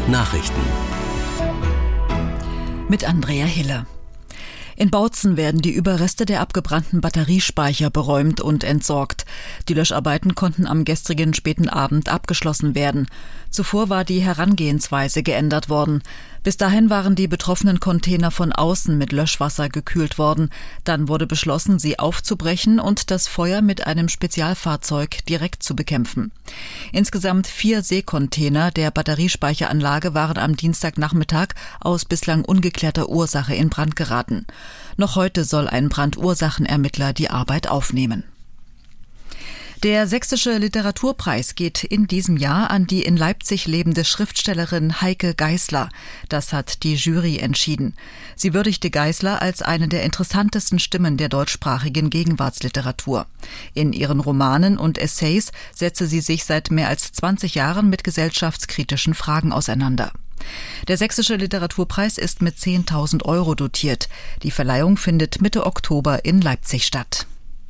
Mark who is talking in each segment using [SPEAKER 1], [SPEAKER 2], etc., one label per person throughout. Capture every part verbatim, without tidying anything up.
[SPEAKER 1] Nachrichten.
[SPEAKER 2] Mit Andrea Hille. In Bautzen werden die Überreste der abgebrannten Batteriespeicher beräumt und entsorgt. Die Löscharbeiten konnten am gestrigen späten Abend abgeschlossen werden. Zuvor war die Herangehensweise geändert worden. Bis dahin waren die betroffenen Container von außen mit Löschwasser gekühlt worden. Dann wurde beschlossen, sie aufzubrechen und das Feuer mit einem Spezialfahrzeug direkt zu bekämpfen. Insgesamt vier Seekontainer der Batteriespeicheranlage waren am Dienstagnachmittag aus bislang ungeklärter Ursache in Brand geraten. Noch heute soll ein Brandursachenermittler die Arbeit aufnehmen. Der Sächsische Literaturpreis geht in diesem Jahr an die in Leipzig lebende Schriftstellerin Heike Geisler. Das hat die Jury entschieden. Sie würdigte Geisler als eine der interessantesten Stimmen der deutschsprachigen Gegenwartsliteratur. In ihren Romanen und Essays setze sie sich seit mehr als zwanzig Jahren mit gesellschaftskritischen Fragen auseinander. Der Sächsische Literaturpreis ist mit zehntausend Euro dotiert. Die Verleihung findet Mitte Oktober in Leipzig statt.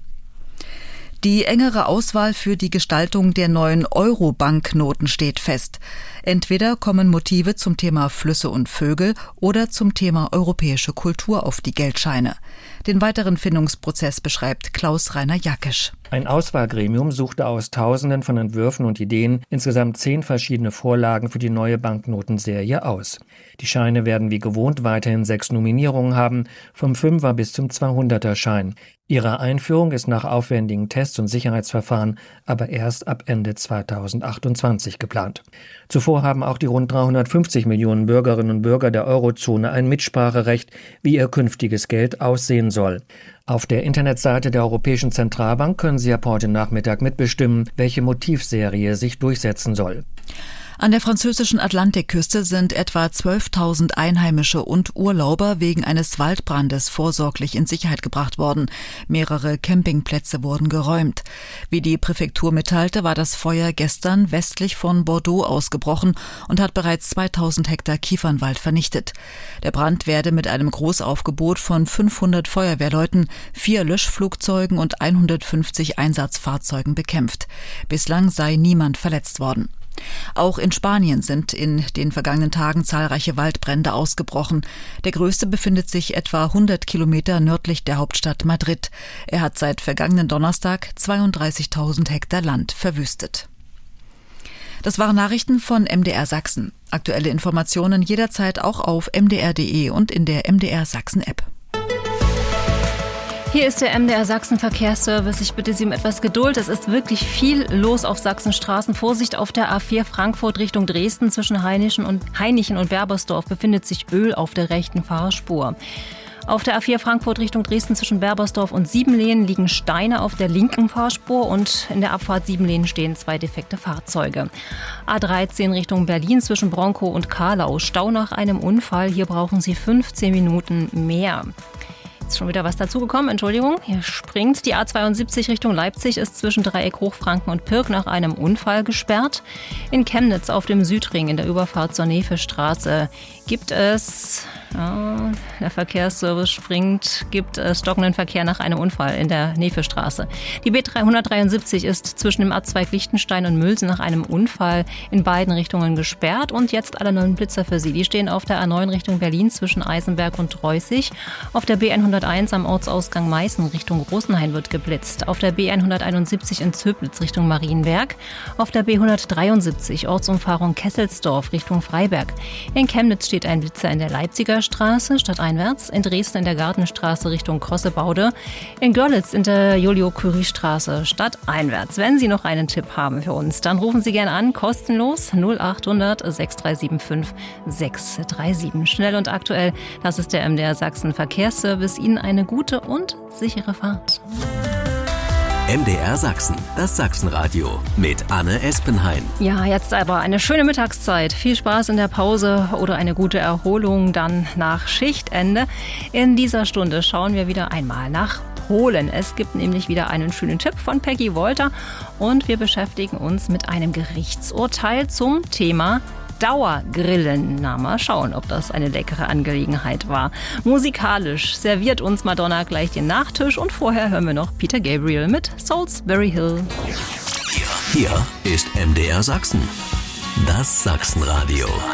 [SPEAKER 2] Die engere Auswahl für die Gestaltung der neuen Euro-Banknoten steht fest. Entweder kommen Motive zum Thema Flüsse und Vögel oder zum Thema europäische Kultur auf die Geldscheine. Den weiteren Findungsprozess beschreibt Klaus-Rainer Jackisch.
[SPEAKER 3] Ein Auswahlgremium suchte aus Tausenden von Entwürfen und Ideen insgesamt zehn verschiedene Vorlagen für die neue Banknotenserie aus. Die Scheine werden wie gewohnt weiterhin sechs Nominierungen haben, vom Fünfer bis zum zweihunderter Schein. Ihre Einführung ist nach aufwendigen Tests und Sicherheitsverfahren aber erst ab Ende zweitausendachtundzwanzig geplant. Zuvor haben auch die rund dreihundertfünfzig Millionen Bürgerinnen und Bürger der Eurozone ein Mitspracherecht, wie ihr künftiges Geld aussehen soll. Auf der Internetseite der Europäischen Zentralbank können Sie ab heute Nachmittag mitbestimmen, welche Motivserie sich durchsetzen soll.
[SPEAKER 2] An der französischen Atlantikküste sind etwa zwölftausend Einheimische und Urlauber wegen eines Waldbrandes vorsorglich in Sicherheit gebracht worden. Mehrere Campingplätze wurden geräumt. Wie die Präfektur mitteilte, war das Feuer gestern westlich von Bordeaux ausgebrochen und hat bereits zweitausend Hektar Kiefernwald vernichtet. Der Brand werde mit einem Großaufgebot von fünfhundert Feuerwehrleuten, vier Löschflugzeugen und hundertfünfzig Einsatzfahrzeugen bekämpft. Bislang sei niemand verletzt worden. Auch in Spanien sind in den vergangenen Tagen zahlreiche Waldbrände ausgebrochen. Der größte befindet sich etwa hundert Kilometer nördlich der Hauptstadt Madrid. Er hat seit vergangenen Donnerstag zweiunddreißigtausend Hektar Land verwüstet. Das waren Nachrichten von M D R Sachsen. Aktuelle Informationen jederzeit auch auf m d r punkt d e und in der M D R Sachsen App.
[SPEAKER 4] Hier ist der M D R Sachsen Verkehrsservice. Ich bitte Sie um etwas Geduld. Es ist wirklich viel los auf Sachsenstraßen. Vorsicht auf der A vier Frankfurt Richtung Dresden. Zwischen Hainichen und, Hainichen und Berbersdorf befindet sich Öl auf der rechten Fahrspur. Auf der A vier Frankfurt Richtung Dresden zwischen Berbersdorf und Siebenlehen liegen Steine auf der linken Fahrspur und in der Abfahrt Siebenlehen stehen zwei defekte Fahrzeuge. A dreizehn Richtung Berlin zwischen Bronkow und Kahlau. Stau nach einem Unfall. Hier brauchen Sie fünfzehn Minuten mehr. Ist schon wieder was dazugekommen, Entschuldigung. Hier springt die A zweiundsiebzig Richtung Leipzig, ist zwischen Dreieck Hochfranken und Pirk nach einem Unfall gesperrt. In Chemnitz auf dem Südring in der Überfahrt zur Nefestraße gibt es, ja, der Verkehrsservice springt, gibt es stockenden Verkehr nach einem Unfall in der Nefestraße. Die B dreihundertdreiundsiebzig ist zwischen dem A zwei Lichtenstein und Mülsen nach einem Unfall in beiden Richtungen gesperrt. Und jetzt alle neuen Blitzer für Sie. Die stehen auf der A neun Richtung Berlin zwischen Eisenberg und Reußig. Auf der B hunderteins am Ortsausgang Meißen Richtung Rosenhain wird geblitzt. Auf der B hunderteinundsiebzig in Zöblitz Richtung Marienberg. Auf der B hundertdreiundsiebzig Ortsumfahrung Kesselsdorf Richtung Freiberg. In Chemnitz steht ein Blitzer in der Leipziger Straße stadteinwärts. In Dresden in der Gartenstraße Richtung Krossebaude. In Görlitz in der Julio-Curie-Straße stadteinwärts. Wenn Sie noch einen Tipp haben für uns, dann rufen Sie gerne an, kostenlos null achthundert sechs drei sieben fünf sechs drei sieben. Schnell und aktuell, das ist der M D R Sachsen Verkehrsservice. Ihnen eine gute und sichere Fahrt.
[SPEAKER 1] M D R Sachsen, das Sachsenradio mit Anne Espenhain.
[SPEAKER 4] Ja, jetzt aber eine schöne Mittagszeit. Viel Spaß in der Pause oder eine gute Erholung dann nach Schichtende. In dieser Stunde schauen wir wieder einmal nach Polen. Es gibt nämlich wieder einen schönen Tipp von Peggy Wolter und wir beschäftigen uns mit einem Gerichtsurteil zum Thema Dauergrillen. Na, mal schauen, ob das eine leckere Angelegenheit war. Musikalisch serviert uns Madonna gleich den Nachtisch und vorher hören wir noch Peter Gabriel mit Salisbury Hill.
[SPEAKER 1] Hier, hier ist M D R Sachsen, das Sachsenradio.